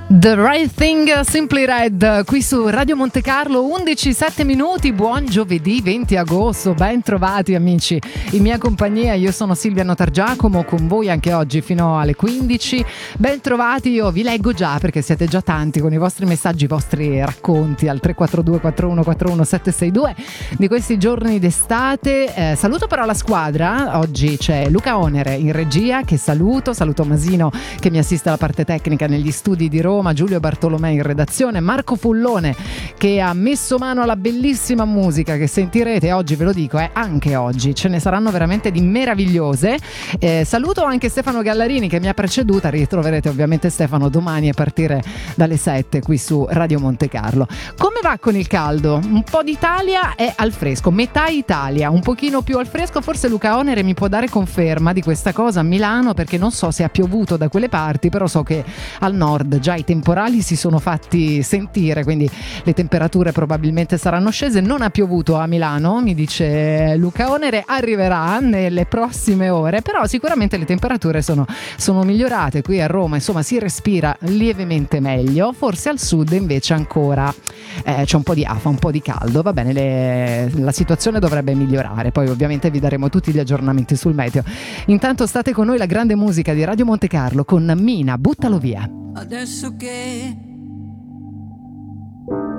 The Right Thing, Simply Red, qui su Radio Monte Carlo, 11:07. Buon giovedì 20 agosto, ben trovati amici in mia compagnia. Io sono Silvia Notargiacomo, con voi anche oggi fino alle 15. Ben trovati, io vi leggo già perché siete già tanti con i vostri messaggi, i vostri racconti al 342 4141 762 di questi giorni d'estate. Saluto però la squadra, oggi c'è Luca Onere in regia, che saluto Masino che mi assiste alla parte tecnica negli studi di Roma, Giulio Bartolomei in redazione, Marco Fullone che ha messo mano alla bellissima musica che sentirete oggi, ve lo dico, anche oggi ce ne saranno veramente di meravigliose. Saluto anche Stefano Gallarini che mi ha preceduta, ritroverete ovviamente Stefano domani a partire dalle 7 qui su Radio Monte Carlo. Come va con il caldo? Un po' d'Italia è al fresco, metà Italia un pochino più al fresco, forse Luca Onere mi può dare conferma di questa cosa a Milano, perché non so se ha piovuto da quelle parti, però so che al nord già i temporali si sono fatti sentire, quindi le temperature probabilmente saranno scese. Non ha piovuto a Milano, mi dice Luca Onere, arriverà nelle prossime ore, però sicuramente le temperature sono migliorate qui a Roma, insomma si respira lievemente meglio, forse al sud invece ancora c'è un po' di afa, un po' di caldo, va bene, la situazione dovrebbe migliorare, poi ovviamente vi daremo tutti gli aggiornamenti sul meteo. Intanto state con noi, la grande musica di Radio Monte Carlo con Mina, buttalo via. Adesso che